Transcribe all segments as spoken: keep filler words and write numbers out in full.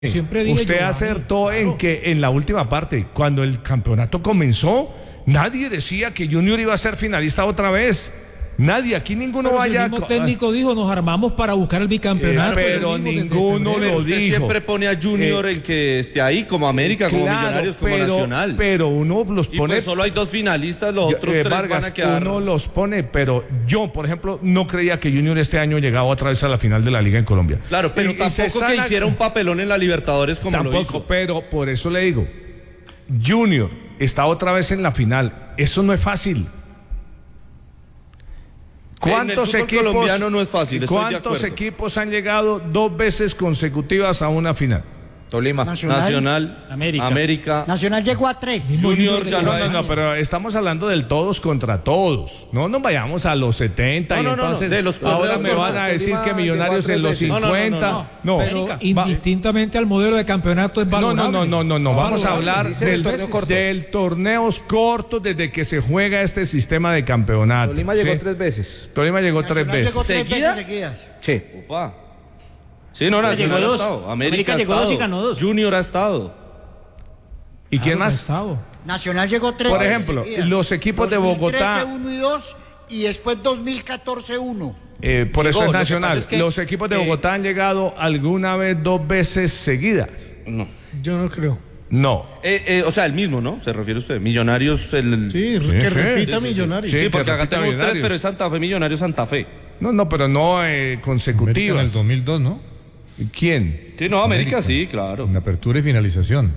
Siempre dije Usted Giovanni, acertó claro. en que en la última parte, cuando el campeonato comenzó, nadie decía que Junior iba a ser finalista otra vez. Nadie, aquí ninguno Pero si vaya. el mismo técnico dijo, nos armamos para buscar el bicampeonato. Eh, pero Lo dijimos desde ninguno febrero. lo Usted dijo. siempre pone a Junior Eh, en que esté ahí, como América, como Claro, Millonarios, como pero, Nacional. Pero uno los y pone. pues solo hay dos finalistas, los Yo- otros eh, tres Vargas, van a quedar. uno los pone, pero yo, por ejemplo, no creía que Junior este año llegaba otra vez a la final de la Liga en Colombia. Claro, pero Y- y se tampoco que están- hiciera un papelón en la Libertadores como Tampoco, lo hizo. pero por eso le digo, Junior está otra vez en la final. Eso no es fácil. ¿Cuántos fútbol equipos, colombiano no es fácil, estoy de ¿cuántos acuerdo. equipos han llegado dos veces consecutivas a una final? Tolima, Nacional. Nacional, América. América. Nacional llegó a tres. Junior ya No, no no, no, pero estamos hablando del todos contra todos. No nos vayamos a los setenta No, y no, no, entonces no, de los ahora torneos me van a normales. decir Tolima que Millonarios llegó a en los tres veces. No, no, no, cincuenta. no, No, Pero va- indistintamente al modelo de campeonato es No, valorable. no, no, no, no, no. Es Vamos a valorable, hablar dice del, dos veces. corto. del torneos cortos desde que se juega este sistema de campeonato. Tolima llegó ¿sí? tres veces. Tolima llegó tres Nacional veces. llegó tres ¿Seguidas? veces seguidas. Sí. Opa. Sí, no, Nacional llegó ha dos. estado. América, América ha llegó dos y estado. ganó dos. Junior ha estado. ¿Y quién Claro, más? Estado. Nacional llegó tres Por veces ejemplo, seguidas. los equipos de dos mil Bogotá- trece, uno y dos, y después dos mil catorce, uno. Eh, por eso Llegó, es lo que nacional. pasa es que, Los equipos de eh, Bogotá han llegado alguna vez dos veces seguidas. No. Yo no creo. No. Eh, eh, o sea, el mismo, ¿no? Se refiere usted. Millonarios, el. Sí, Sí, que sí, repita sí, sí, Millonarios. Sí, Sí, que porque acá repita tengo tres, Millonarios. pero es Santa Fe, Millonarios, Santa Fe. No, no, pero no eh, consecutivas. En el dos mil dos, ¿no? ¿Quién? Sí, no, América, América. sí, claro. En apertura y finalización.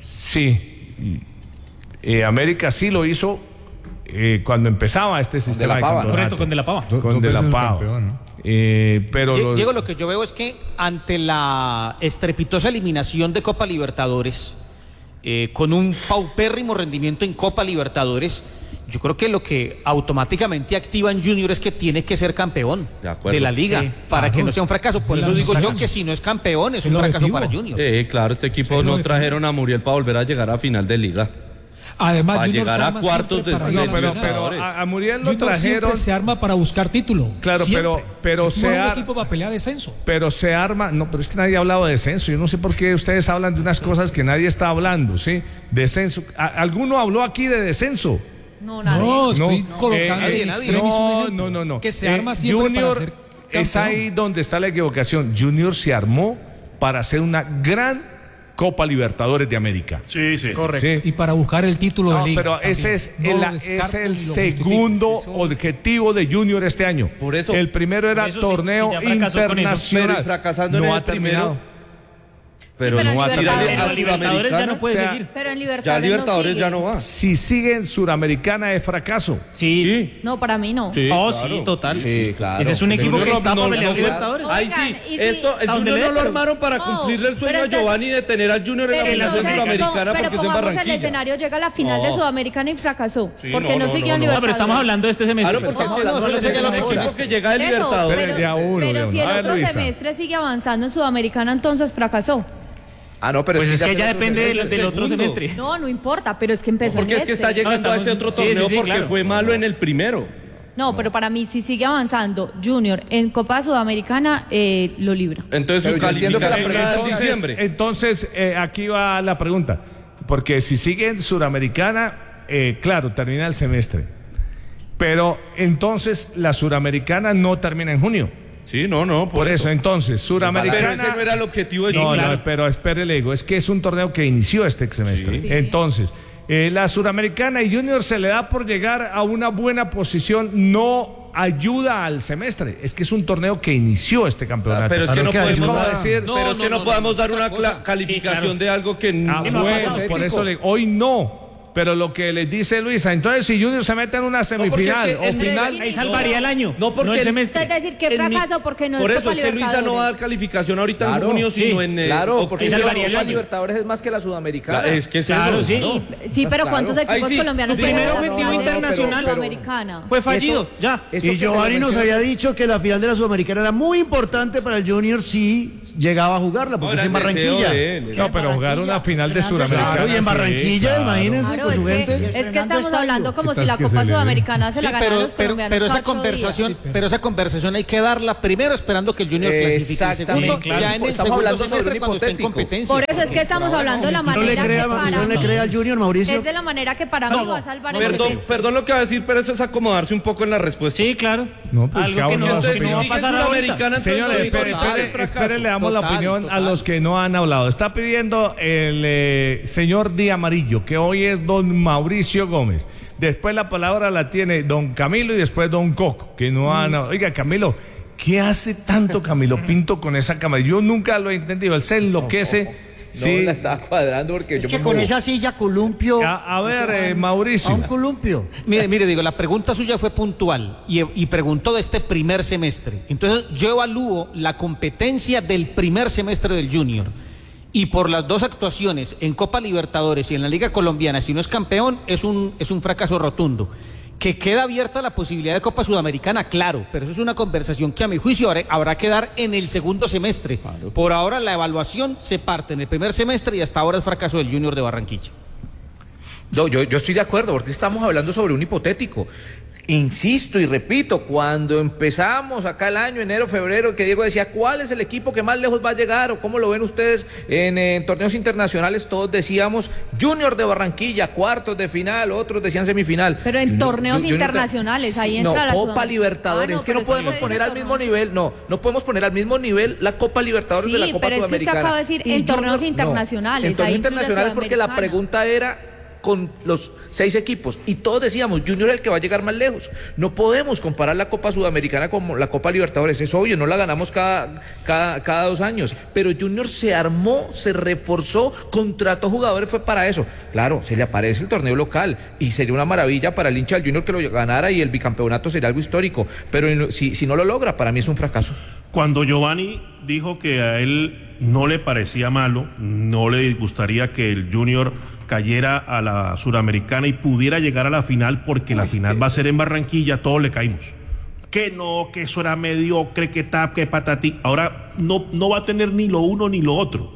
Sí. Y- eh, América sí lo hizo eh, cuando empezaba este sistema la de Pava, ¿no? campeonato. Correcto, con De La Pava. Do- Con dos De La veces Pava. campeón, ¿no? Eh, pero Die- los- Diego, lo que yo veo es que ante la estrepitosa eliminación de Copa Libertadores, eh, con un paupérrimo rendimiento en Copa Libertadores, yo creo que lo que automáticamente activa en Junior es que tiene que ser campeón De acuerdo. de la liga, Sí, para claro. que no sea un fracaso. Por Es eso el digo yo fracaso. que si no es campeón es Es un el fracaso objetivo. para Junior. Eh, claro, este equipo Sí, no lo trajeron a Muriel para volver a llegar a final de liga. Además, Para Junior llegar se a arma cuartos siempre de para final. ir a No, la pero, final. pero a, a Muriel lo Junior trajeron. siempre se arma para buscar título. Claro, Siempre. pero- pero No se es un ar- equipo para pelear descenso. Pero se arma, no, pero es que nadie ha hablado de descenso. Yo no sé por qué ustedes hablan de unas cosas que nadie está hablando, ¿sí? Descenso. ¿A- ¿Alguno habló aquí de descenso? No, nadie. No, estoy No, colocando eh, en nadie. extremis un No, ejemplo. no, no, no. Que se Eh, arma siempre Junior para ser es campeón. ahí donde está la equivocación. Junior se armó para hacer una gran Copa Libertadores de América. Sí, sí. Correcto. Y para buscar el título No, de liga. pero también. ese es No el, lo es descarto el ni lo segundo justifico. objetivo de Junior este año. Por eso- El primero era Por eso sí, torneo sí, ya fracasó con eso. internacional. Pero y fracasando en no el ha terminado. primero. Pero, pero en no ha Libertadores tirado no a sigue. Libertadores ya no puede O sea, seguir. Pero en Ya Libertadores, Libertadores no ya sigue. no va. Si sigue en Suramericana es fracaso. Sí. No, para mí no. Sí, Oh, claro. sí, total. Sí, claro. Ese es un equipo que Junior está no- para no- pelear no- Libertadores. Ahí Oigan, sí, y si- esto, el ¿A dónde Junior no le- lo armaron para No, cumplirle el sueño pero a entonces- Giovanni de tener al Junior en la Pero final de entonces, Sudamericana pero porque es en pongamos el Barranquilla. escenario, llega a la final de No. Sudamericana y fracasó. Sí, porque no, no, no, siguió no, en no. No, Libertadores. pero estamos hablando de este semestre. Claro, porque No, es que no, no, no, es el no, no, equipo no. que llega de Eso, Libertadores. pero, De a uno, pero de si uno. el A ver, otro Luisa. semestre sigue avanzando en Sudamericana, entonces fracasó. Ah, no, pero Pues es que ya se- depende del, del otro segundo. semestre. No, no importa, pero es que empezó Porque en es que este. está llegando No, a ese estamos- otro sí, sí, torneo sí, porque claro. fue malo en el primero. No, pero para mí, si sigue avanzando Junior en Copa Sudamericana, eh, lo libra. Entonces Pero su yo entiendo que la calificación era en Entonces, diciembre. entonces, eh, aquí va la pregunta. Porque si sigue en Suramericana, eh, claro, termina el semestre. Pero entonces la Suramericana no termina en junio. Sí, no, no, Por, eso. entonces, Suramericana. Pero ese no era el objetivo de No, Junior. no, pero espere, le digo, es que es un torneo que inició este semestre. Sí. Entonces, eh, la Suramericana y Junior se le da por llegar a una buena posición, no ayuda al semestre. Es que es un torneo que inició este campeonato. Ah, pero es que no Es podemos como dar, decir, no, pero es que no, podemos dar una cla- calificación Sí, claro. de algo que ah, no bueno, ha pasado. por eso le, hoy no. Pero lo que les dice Luisa, entonces si Junior se mete en una semifinal es que o en- final, Ahí salvaría el año. No, porque el el- semestre. Entonces decir que En mi- fracaso porque no Por es eso Copa es que Luisa no va a dar Libertadores. calificación ahorita en Claro, junio, sí, sino en... eh, Claro, o- porque Ahí es que salvaría la el Copa año. Libertadores es más que la Sudamericana. La- es que es Claro, eso. sí. ¿no? Y- sí, pero Claro. ¿cuántos equipos Ahí sí, colombianos primero llegan a la metió final de Internacional, la Sudamericana? Fue fallido, Eso- ya. eso Y que se Giovanni lo nos menciona- había dicho que la final de la Sudamericana era muy importante para el Junior si llegaba a jugarla porque No, es en era el deseo Barranquilla. de él. No, pero jugar una final de Suramericana. Claro, y en Barranquilla, sí, claro. imagínense, Claro, con es su que, gente. es que Estrenando estamos estadio. hablando como ¿Qué si la tal que Copa se le ve? Sudamericana se Sí, la ganaran pero, los pero, colombianos pero esa cada ocho conversación, días. pero esa conversación hay que darla primero esperando que el Junior clasifique. En Exactamente, segundo, claro. ya en el Estamos segundo hablando sobre semestre un cuando esté en hipotético. competencia. Por eso es que estamos hablando de la No le manera crea, que para no le mí crea al Junior, Mauricio. es de la manera que para mí va a salvar el Perdón, semestre. perdón lo que va a decir, pero eso es acomodarse un poco en la respuesta. Sí, claro. No, pues Algo cada que uno no, da su que no va a opinión. pasar Si sigue ahorita. Sudamericana, Señores, entonces no espere, digo espere, nada, fracaso. espere, le damos la Total, opinión a total. los que no han hablado. Está pidiendo el eh, señor Di Amarillo, que hoy es don Mauricio Gómez. Después la palabra la tiene don Camilo y después don Coco, que no han... Oiga, Camilo, ¿qué hace tanto Camilo Pinto con esa cámara? Yo nunca lo he entendido. Él se enloquece. No Sí. la estaba cuadrando porque Es yo que me con muevo. esa silla columpio. A, a ver, eh, A Mauricio. un columpio. Mire, mire, digo, la pregunta suya fue puntual y, y preguntó de este primer semestre. Entonces, yo evalúo la competencia del primer semestre del Junior. Y por las dos actuaciones en Copa Libertadores y en la Liga Colombiana, si no es campeón, es un, es un fracaso rotundo. Que queda abierta la posibilidad de Copa Sudamericana, claro, pero eso es una conversación que a mi juicio habrá, habrá que dar en el segundo semestre. Por ahora la evaluación se parte en el primer semestre y hasta ahora es fracaso del Junior de Barranquilla. No, yo, yo estoy de acuerdo, porque estamos hablando sobre un hipotético. Insisto y repito, cuando empezamos acá el año, enero, febrero, que Diego decía, ¿cuál es el equipo que más lejos va a llegar? ¿O cómo lo ven ustedes en, en torneos internacionales? Todos decíamos Junior de Barranquilla, cuartos de final, otros decían semifinal. Pero en No, torneos Junior de- internacionales, ahí no, entra la Copa Sudamericana. Libertadores, Ah, no, es que no pero eso podemos se poner dice al mismo torneos. nivel, no, no podemos poner al mismo nivel la Copa Libertadores de la Sí, Copa pero es que usted Sudamericana. acaba de decir Y en torneos no, internacionales, en torneos ahí incluye internacionales porque la Sudamericana. pregunta era con los seis equipos y todos decíamos Junior es el que va a llegar más lejos. No podemos comparar la Copa Sudamericana con la Copa Libertadores, es obvio, no la ganamos cada, cada, cada dos años, pero Junior se armó, se reforzó, contrató jugadores, fue para eso. Claro, se le aparece el torneo local y sería una maravilla para el hincha del Junior que lo ganara y el bicampeonato sería algo histórico, pero si, si no lo logra, para mí es un fracaso. Cuando Giovanni dijo que a él no le parecía malo, no le gustaría que el Junior cayera a la Suramericana y pudiera llegar a la final porque la final va a ser en Barranquilla, todos le caímos. Que no, que eso era mediocre, que tap, que patatí. Ahora no, no va a tener ni lo uno ni lo otro.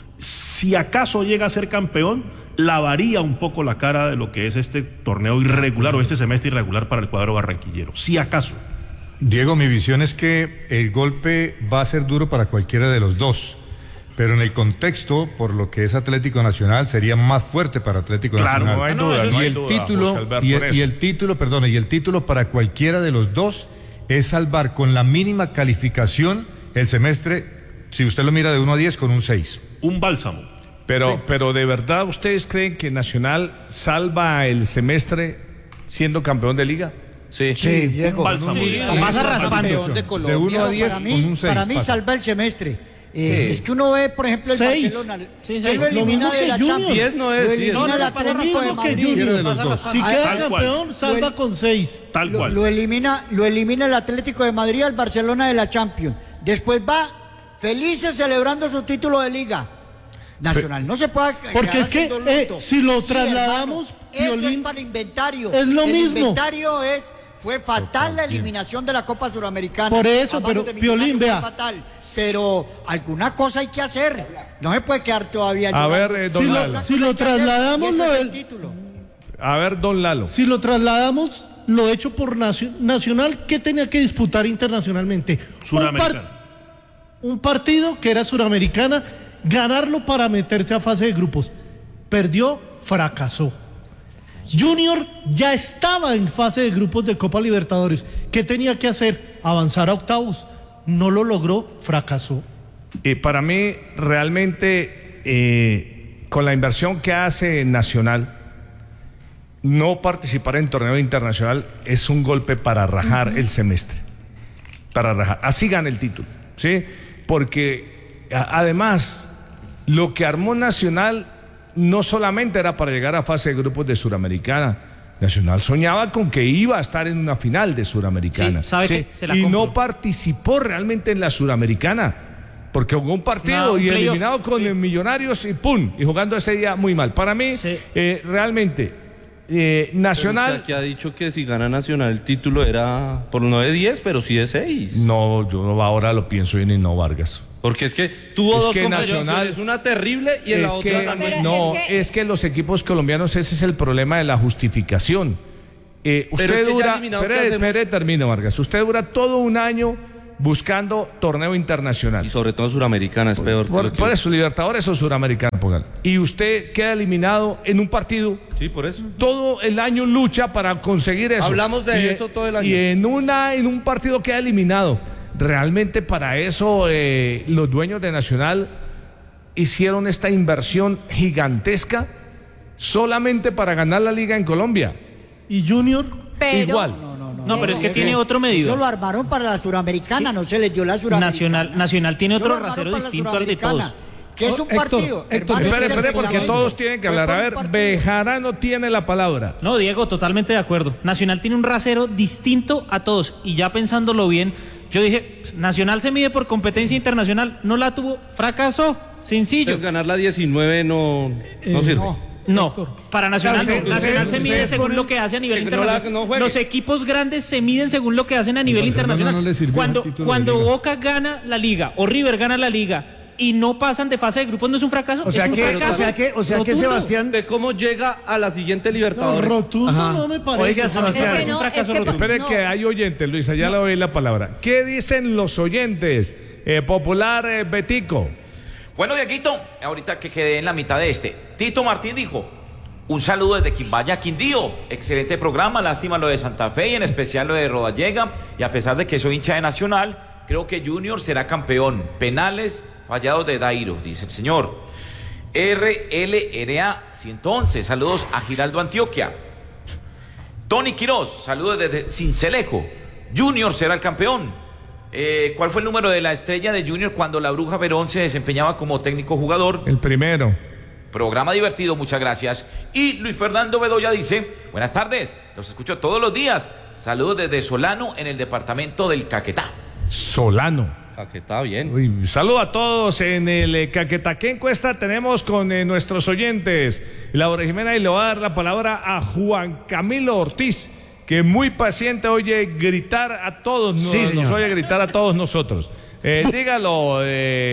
Si acaso llega a ser campeón, lavaría un poco la cara de lo que es este torneo irregular o este semestre irregular para el cuadro barranquillero. Si acaso. Diego, mi visión es que el golpe va a ser duro para cualquiera de los dos. Pero en el contexto, por lo que es Atlético Nacional, sería más fuerte para Atlético Claro, Nacional. no hay duda, y no hay el duda, título, José Alberto, y por el, eso. y el título, perdón, y el título para cualquiera de los dos es salvar con la mínima calificación el semestre, si usted lo mira de uno a diez, con un seis. Un bálsamo. Pero, Sí. pero de verdad, ¿ustedes creen que Nacional salva el semestre siendo campeón de liga? Sí. Sí, Diego. Bálsamo. Sí, Un pasa bálsamo. raspando. De De Colombia. uno a Pero diez, para con mí, un seis. para mí pasa. salva el semestre. Eh, Sí. Es que uno ve, por ejemplo, el Seis. Barcelona. Sí, ¿Quién seis. lo Lo elimina mismo de que la Junior. Champions? diez no es, Lo diez. elimina No, no, el no, pasa Atlético de lo mismo que Madrid. Junior. de los dos. Si Ah, queda tal cual. campeón, salva Lo- con seis. Tal Lo, cual. lo elimina, lo elimina el Atlético de Madrid al Barcelona de la Champions. Después va felices celebrando su título de liga. Nacional, no se puede Porque quedar es que, haciendo eh, luto. si lo Sí, trasladamos, hermano, eso es Piolín, para inventario. es lo el mismo. inventario es fue fatal la eliminación de la Copa Suramericana. Por eso, A manos pero, de Piolín, Millonarios vea. fue fatal. Pero alguna cosa hay que hacer. No se puede quedar todavía A llorando. ver, eh, don Si lo- Lalo. Alguna si cosa lo hay que hacer, trasladamos, y eso lo es del- el título. A ver, don Lalo. Si lo trasladamos, lo hecho por Nacio- Nacional, ¿qué tenía que disputar internacionalmente? Un, Suramericana. par- un partido que era suramericana, ganarlo para meterse a fase de grupos. Perdió, fracasó. Junior ya estaba en fase de grupos de Copa Libertadores. ¿Qué tenía que hacer? Avanzar a octavos. No lo logró, fracasó. Y para mí, realmente, eh, con la inversión que hace Nacional, no participar en torneo internacional es un golpe para rajar el semestre. Para rajar. Así gana el título, ¿sí? Porque a- además, lo que armó Nacional no solamente era para llegar a fase de grupos de Suramericana. Nacional soñaba con que iba a estar en una final de Suramericana. Sí, sabe que se la y compro. no participó realmente en la Suramericana. Porque jugó un partido No, un y playoff, eliminado con sí. eh, Millonarios y ¡pum! Y jugando ese día muy mal. Para mí, Sí. eh, realmente, eh, Pero Nacional... usted aquí ha dicho que si gana Nacional el título era por no de diez, pero sí de seis. No, yo ahora lo pienso bien y no Vargas. Porque es que tuvo Es dos que competiciones, Nacional- una terrible y en la Es otra que, también. Pero no, es es que- que... los equipos colombianos, ese es el problema de la justificación. Eh, usted Pero es que ya dura, eliminado, ¿qué espere, hacemos? espere, termino, Vargas. Usted dura todo un año buscando torneo internacional. Y sobre todo Suramericana es peor. que Por, lo que- por eso, Libertadores o Suramericana, póngale. Y usted queda eliminado en un partido. Sí, por eso. Todo el año lucha para conseguir eso. Hablamos de Y- eso todo el año. Y en, una, en un partido queda eliminado. Realmente para eso eh, los dueños de Nacional hicieron esta inversión gigantesca solamente para ganar la liga en Colombia. ¿Y Junior? Pero, Igual. No, no, no. No, pero es que Eso- tiene otro Eso medidor. lo armaron para la suramericana, no se les dio la suramericana. Nacional, Nacional tiene Eso otro lo armaron rasero para la distinto al de suramericana, todos. Que es un Oh, Héctor, partido. Héctor, hermano, Espere, ese es el espere, porque fundamento. todos tienen que Fue hablar. por A un ver, partido. Bejarano tiene la palabra. No, Diego, totalmente de acuerdo. Nacional tiene un rasero distinto a todos. Y ya pensándolo bien, yo dije, Nacional se mide por competencia internacional, no la tuvo, fracasó, sencillo. Entonces ganar la diecinueve no, no Eh, sirve. no. No, Héctor. para Nacional, Usted- no. Nacional usted- se mide ustedes según ponen- lo que hace a nivel que no la- internacional. no juegue. Los equipos grandes se miden según lo que hacen a nivel Barcelona internacional. no le sirvió cuando un título de cuando liga. Boca gana la liga o River gana la liga y no pasan de fase de grupos, no es un fracaso. O sea es un que, fracaso o sea que, o sea que rotundo. Sebastián, De cómo llega a la siguiente No, Libertadores. rotundo Ajá. no me parece. Oiga, es Sebastián. que no, un fracaso es que- rotundo. Espere no. que hay oyentes, Luisa, ya le doy la palabra. ¿Qué dicen los oyentes? Eh, popular eh, Betico. Bueno, Dieguito, ahorita que quedé en la mitad de este, Tito Martín dijo, un saludo desde Quimbaya, Quindío, excelente programa, lástima lo de Santa Fe y en especial lo de Rodallega, y a pesar de que soy hincha de Nacional, creo que Junior será campeón, penales fallados de Dairo, dice el señor. R L R A ciento once, saludos a Giraldo Antioquia. Tony Quiroz, saludos desde Cincelejo, Junior será el campeón. Eh, ¿Cuál fue el número de la estrella de Junior cuando la Bruja Verón se desempeñaba como técnico jugador? El primero. Programa divertido, muchas gracias. Y Luis Fernando Bedoya dice, buenas tardes, los escucho todos los días. Saludos desde Solano, en el departamento del Caquetá. Solano. Caquetá, bien. Uy, saludo a todos en el eh, Caquetá. ¿Qué encuesta tenemos con eh, nuestros oyentes? Laura Jimena, y le voy a dar la palabra a Juan Camilo Ortiz, que muy paciente oye gritar a todos, nos, Sí, señor. nos oye gritar a todos nosotros. Eh, dígalo,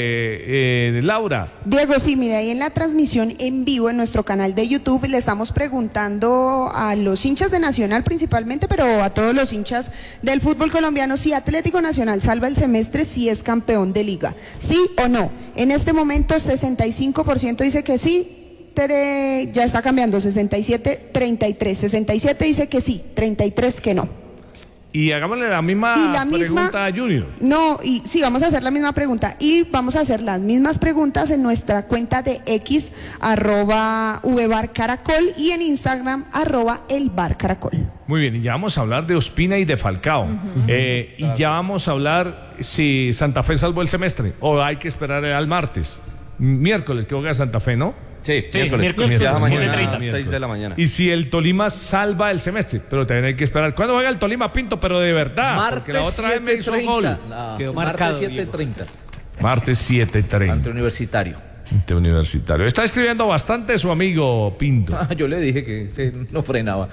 eh, eh, Laura. Diego, sí, mira, ahí en la transmisión en vivo en nuestro canal de YouTube le estamos preguntando a los hinchas de Nacional principalmente, pero a todos los hinchas del fútbol colombiano, si Atlético Nacional salva el semestre, si es campeón de liga. ¿Sí o no? En este momento sesenta y cinco por ciento dice que sí, tere- ya está cambiando, sesenta y siete, treinta y tres. sesenta y siete dice que sí, treinta y tres que no. Y hagámosle la misma Y la misma- pregunta a Junior. No, y sí, vamos a hacer la misma pregunta. Y vamos a hacer las mismas preguntas en nuestra cuenta de X, arroba vbarcaracol, y en Instagram, arroba elbarcaracol. Muy bien, y ya vamos a hablar de Ospina y de Falcao. Eh, y ya vamos a hablar si Santa Fe salvó el semestre o hay que esperar al martes. Miércoles que juega Santa Fe, ¿no? Sí, Sí, miércoles. miércoles, Ya mañana, siete treinta. seis de la mañana. Y si el Tolima salva el semestre, pero también hay que esperar. ¿Cuándo juega el Tolima, Pinto? Pero de verdad, porque la otra vez me hizo gol. Quedó marcado, siete treinta. Martes siete treinta. Ante Universitario. Ante Universitario. Está escribiendo bastante su amigo Pinto. Ah, yo le dije que se no frenaba.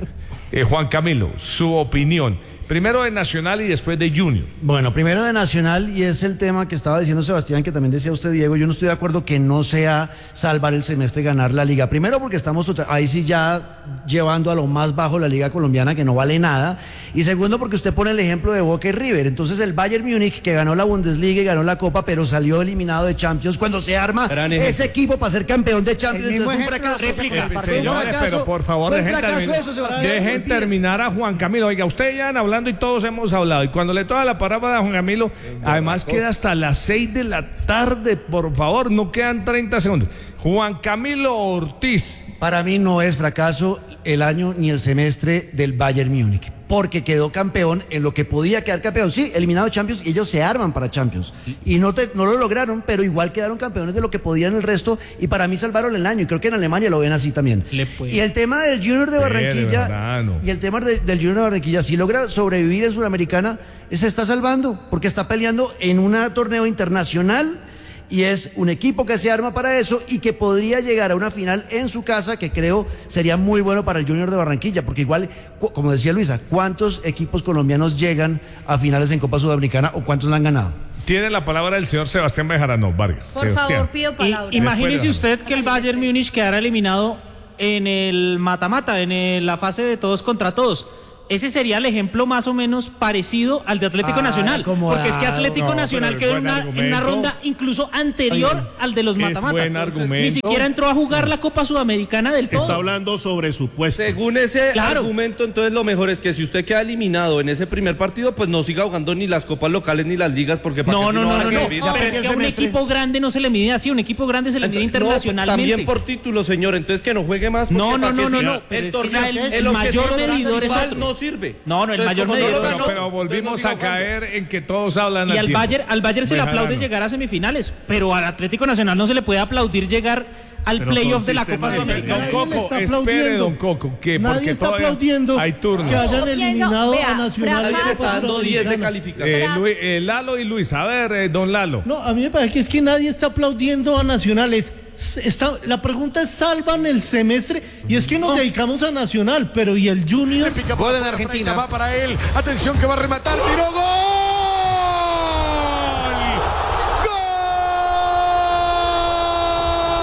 Eh, Juan Camilo, su opinión. Primero de Nacional y después de Junior. bueno, primero de Nacional, y es el tema que estaba diciendo Sebastián, que también decía usted, Diego, yo no estoy de acuerdo que no sea salvar el semestre y ganar la liga. Primero porque estamos tota- ahí sí ya llevando a lo más bajo la liga colombiana, que no vale nada. Y segundo porque usted pone el ejemplo de Boca y River. Entonces el Bayern Múnich, que ganó la Bundesliga y ganó la Copa, pero salió eliminado de Champions, cuando se arma Gran ejemplo. ese equipo para ser campeón de Champions, El mismo entonces es un ejemplo, fracaso. réplica. Fue un Señores, fracaso. pero por favor, Fue un dejen, fracaso terminar, eso, Sebastián. dejen No empieces. terminar a Juan Camilo. Oiga, ustedes ya han hablando y todos hemos hablado. Y cuando le toca la palabra a Juan Camilo, además queda hasta las seis de la tarde, por favor, no quedan treinta segundos. Juan Camilo Ortiz. Para mí no es fracaso el año ni el semestre del Bayern Múnich, porque quedó campeón en lo que podía quedar campeón. Sí, eliminado de Champions, y ellos se arman para Champions. Y no, te- no lo lograron, pero igual quedaron campeones de lo que podían el resto, y para mí salvaron el año, y creo que en Alemania lo ven así también. Le fue. Y el tema del Junior de Sí, de Barranquilla, verdad, no. y el tema de- del Junior de Barranquilla, si logra sobrevivir en Sudamericana, se está salvando, porque está peleando en un torneo internacional, y es un equipo que se arma para eso y que podría llegar a una final en su casa, que creo sería muy bueno para el Junior de Barranquilla, porque igual, cu- como decía Luisa, ¿cuántos equipos colombianos llegan a finales en Copa Sudamericana o cuántos la han ganado? Tiene la palabra el señor Sebastián Bejarano Vargas. Por Sebastián. favor, pido palabra. Y- imagínese Después, usted que el Bayern Múnich quedara eliminado en el mata-mata, en el- la fase de todos contra todos. Ese sería el ejemplo más o menos parecido al de Atlético Ah, Nacional. acomodado. Porque es que Atlético No, Nacional pero quedó es en buen una, en una argumento. ronda incluso anterior al de los Es mata-mata. buen argumento. Ni siquiera entró a jugar la Copa Sudamericana del todo. Está hablando sobre su puesto. Según ese Claro. argumento, entonces lo mejor es que si usted queda eliminado en ese primer partido, pues no siga jugando ni las copas locales ni las ligas, porque ¿para No, qué si no, no, van a no, no. servir? Pero es que a un equipo grande no se le mide así, un equipo grande se le mide Entonces, no, internacionalmente. también por título, señor. Entonces que no juegue más. Porque No, no, ¿para qué no, no, si no, pero El es que torneo, ya el- el, el objetivo mayor medidor es principal otro. no sirve. No, no, el Entonces, mayor como no lo medidor ganó, no. Pero volvimos entonces no a siga jugando. caer en que todos hablan Y al tiempo. Bayern, al Bayern se le Bejarano. aplaude llegar a semifinales, pero al Atlético Nacional no se le puede aplaudir llegar al Pero playoff son de la sistemas Copa diferentes. Sudamericana. Don Nadie le Coco, está espere, aplaudiendo. don Coco, que Nadie porque está todavía aplaudiendo hay turnos. que hayan Yo pienso, eliminado vea, a Nacional. Nadie le de está Copa dando diez de Sudamericana. calificación. Eh, Luis- eh, Lalo y Luis, a ver, eh, don Lalo. No, a mí me parece que es que nadie está aplaudiendo a Nacional. Es- está, la pregunta es, ¿salvan el semestre? Y es que nos dedicamos a Nacional, pero ¿y el Junior? Gol en Argentina. Va para él. Atención que va a rematar. Tiró gol.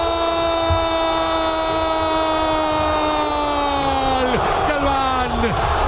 Gol. Galván.